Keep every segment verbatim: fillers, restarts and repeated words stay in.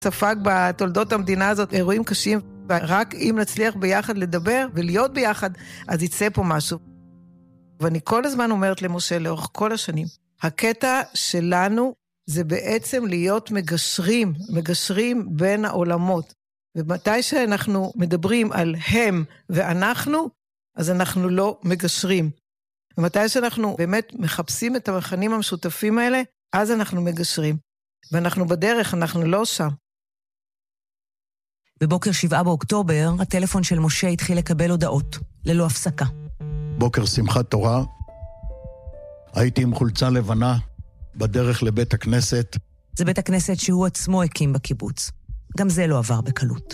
ספג בתולדות המדינה הזאת אירועים קשים, ורק אם נצליח ביחד לדבר ולהיות ביחד, אז יצא פה משהו. ואני כל הזמן אומרת למשה לאורך כל השנים, הקטע שלנו זה בעצם להיות מגשרים, מגשרים בין העולמות. ומתי שאנחנו מדברים על הם ואנחנו, אז אנחנו לא מגשרים. ומתי שאנחנו באמת מחפשים את המכנים המשותפים האלה, אז אנחנו מגשרים. ואנחנו בדרך, אנחנו לא שם. בבוקר שבעה באוקטובר, הטלפון של משה התחיל לקבל הודעות, ללא הפסקה. בוקר שמחת תורה, הייתי עם חולצה לבנה, בדרך לבית הכנסת. זה בית הכנסת שהוא עצמו הקים בקיבוץ. גם זה לא עבר בקלות.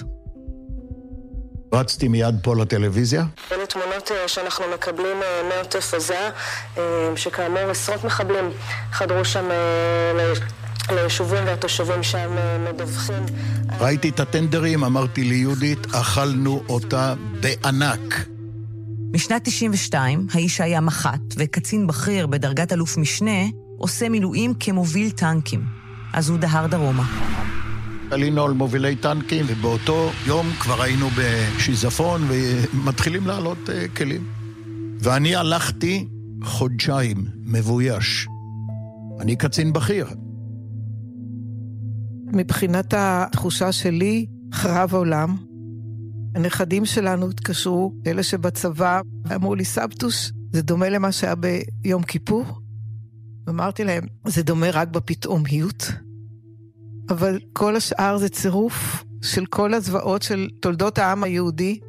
רצתי מיד פה לטלוויזיה. אלה תמונות שאנחנו מקבלים מעוטף עזה, שכאמור עשרות מחבלים חדרו שם ליישובים והתושבים שם מדווחים. ראיתי את הטנדרים, אמרתי ליהודית, אכלנו אותה בענק. בשנת תשעים ושתיים, האיש היה מח"ט וקצין בכיר בדרגת אלוף משנה, עושה מילואים כמוביל טנקים. אז הוא דהר דרומה. עלינו על מובילי טנקים, ובאותו יום כבר היינו בשיזפון, ומתחילים לעלות uh, כלים. ואני הלכתי חודשיים מבויש. אני קצין בכיר. מבחינת התחושה שלי, חרב העולם. הנכדים שלנו התקשרו, אלה שבצבא, אמרו לי, סבתוש, זה דומה למה שהיה ביום כיפור? ואמרתי להם, זה דומה רק בפתאומיות. אבל כל השאר זה צירוף של כל הזוועות של תולדות העם היהודי.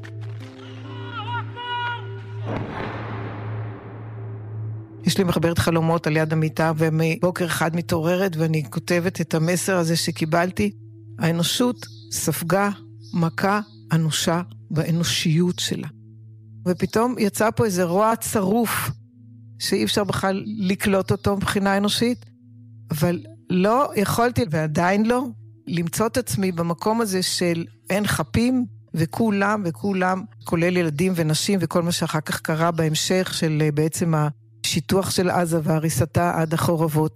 יש לי מחברת חלומות על יד המיטה, ומבוקר אחד מתעוררת, ואני כותבת את המסר הזה שקיבלתי. האנושות ספגה מכה אנושה באנושיות שלה. ופתאום יצא פה איזה רוע צרוף, שאי אפשר בכלל לקלוט אותו מבחינה אנושית, אבל לא יכולתי, ועדיין לא, למצוא את עצמי במקום הזה של אין חפים, וכולם, וכולם, כולל ילדים ונשים, וכל מה שאחר כך קרה בהמשך של בעצם השיתוח של עזה והריסתה עד החורבות.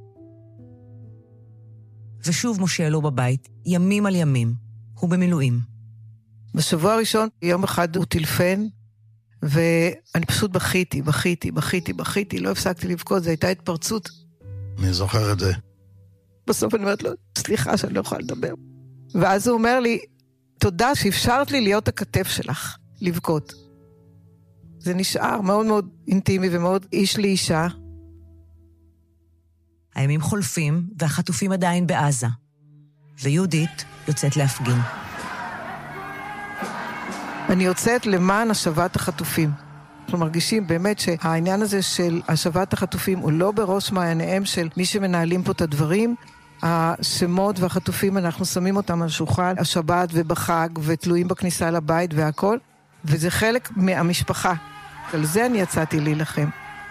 ושוב משה לא בבית, ימים על ימים, הוא במילואים. בשבוע הראשון, יום אחד הוא טלפן, ואני פשוט בכיתי, בכיתי, בכיתי, בכיתי, לא הפסקתי לבכות, זו הייתה התפרצות. אני זוכר את זה. בסוף אני אומרת לו, סליחה שאני לא יכולה לדבר. ואז הוא אומר לי, תודה שאפשרת לי להיות הכתף שלך, לבכות. זה נשאר מאוד מאוד אינטימי ומאוד איש לאישה. הימים חולפים והחטופים עדיין בעזה. ויהודית יוצאת להפגין. אני יוצאת למען השבת החטופים. אנחנו מרגישים באמת שהעניין הזה של השבת החטופים הוא לא בראש מעייניהם של מי שמנהלים פה את הדברים. השמות והחטופים אנחנו שמים אותם על שולחן השבת ובחג ותלויים בכניסה לבית והכל, וזה חלק מהמשפחה. על זה אני יצאתי להילחם.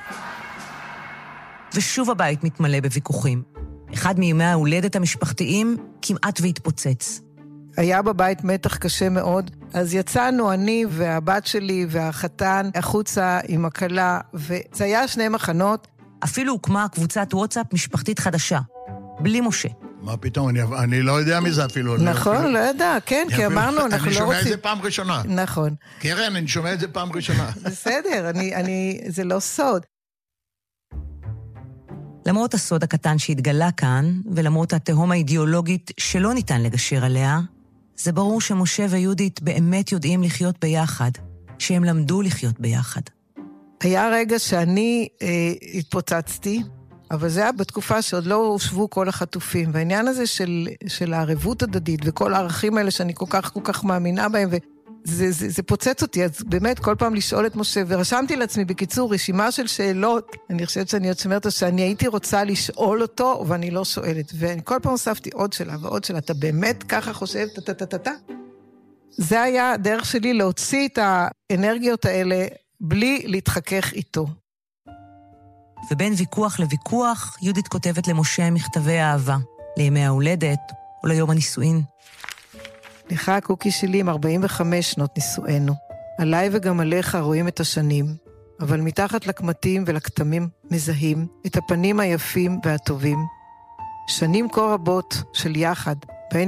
ושוב הבית מתמלא בוויכוחים. אחד מימי ההולדת המשפחתיים כמעט והתפוצץ. היה בבית מתח קשה מאוד, אז יצאנו אני והבת שלי והחתן החוצה עם הכלה, וזה היה שני מחנות. אפילו הוקמה קבוצת וואטסאפ משפחתית חדשה, בלי משה. מה פתאום, אני, אני לא יודע מזה אפילו. נכון, אפילו, לא יודע, כן, כי אמרנו, אנחנו לא רוצים. אני שומע את זה פעם ראשונה. נכון. קרן, אני שומע את זה פעם ראשונה. בסדר, אני, אני, זה לא סוד. למרות הסוד הקטן שהתגלה כאן, ולמרות התהום האידיאולוגית שלא ניתן לגשר עליה, זה ברור שמשה ויהודית באמת יודעים לחיות ביחד, שהם למדו לחיות ביחד. היה רגע שאני אה, התפוצצתי, אבל זה היה בתקופה שעוד לא הושבו כל החטופים, והעניין הזה של, של הערבות הדדית, וכל הערכים האלה שאני כל כך כל כך מאמינה בהם, וזה זה, זה פוצץ אותי, אז באמת כל פעם לשאול את משה, ורשמתי לעצמי בקיצור רשימה של שאלות, אני חושבת שאני עוד שמרת שאני הייתי רוצה לשאול אותו, ואני לא שואלת, ואני כל פעם הוספתי עוד שאלה ועוד שאלה, אתה באמת ככה חושב, טה-טה-טה-טה? זה היה הדרך שלי להוציא את האנרגיות האלה, בלי להתחכך איתו. ובין ויכוח לוויכוח, יהודית כותבת למשה מכתבי אהבה, לימי ההולדת או ליום הנישואין. לך הקוקי שלי עם ארבעים וחמש שנות נישואנו. עליי וגם עליך רואים את השנים, אבל מתחת לקמטים ולכתמים מזהים את הפנים היפים והטובים. שנים כה רבות של יחד